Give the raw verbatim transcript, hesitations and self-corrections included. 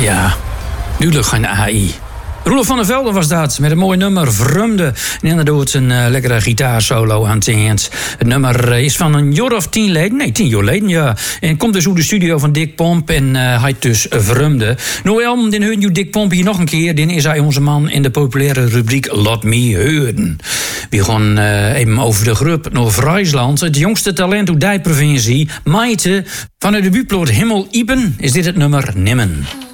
Ja, duidelijk geen A I. Roelof van der Velde was dat, met een mooi nummer, Vreemde. En inderdaad een uh, lekkere gitaarsolo aan het eind. Het nummer uh, is van een jaar of tien leden, nee, tien jaar geleden, ja. En komt dus uit de studio van Dick Pomp en uh, hij dus Vreemde. Nou, om den heun je Dick Pomp hier nog een keer, dan is hij onze man in de populaire rubriek Laat Me Horen. We gaan uh, even over de groep Noord-Friesland. Het jongste talent uit die provincie, Maite. Van de debuutplot Himmel Ipen is dit het nummer Nimmen.